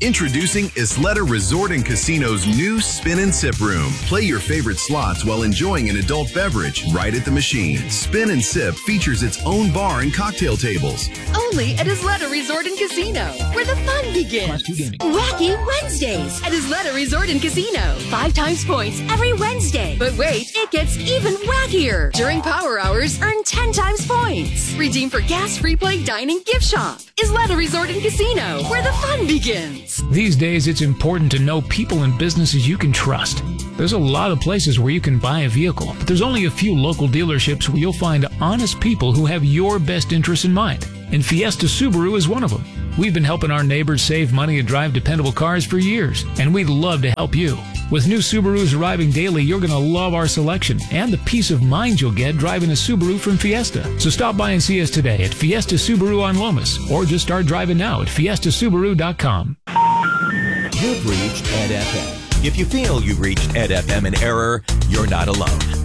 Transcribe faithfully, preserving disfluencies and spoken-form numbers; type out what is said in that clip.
Introducing Isleta Resort and Casino's new Spin and Sip Room. Play your favorite slots while enjoying an adult beverage right at the machine. Spin and Sip features its own bar and cocktail tables. Only at Isleta Resort and Casino, where the fun begins. Class two gaming. Wacky Wednesdays at Isleta Resort and Casino. Five times points every Wednesday. But wait, it gets even wackier. During power hours, earn ten times points. Redeem for gas, free play, dining, gift shop. Isleta Resort and Casino, where the fun begins. These days, it's important to know people and businesses you can trust. There's a lot of places where you can buy a vehicle, but there's only a few local dealerships where you'll find honest people who have your best interests in mind. And Fiesta Subaru is one of them. We've been helping our neighbors save money and drive dependable cars for years, and we'd love to help you. With new Subarus arriving daily, you're going to love our selection and the peace of mind you'll get driving a Subaru from Fiesta. So stop by and see us today at Fiesta Subaru on Lomas, or just start driving now at fiesta subaru dot com. You've reached Ed F M. If you feel you've reached Ed F M in error, you're not alone.